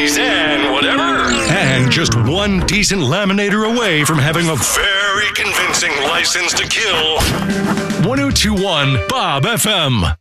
cheese, and whatever. And just one decent laminator away from having a very convincing license to kill. 1021 Bob FM.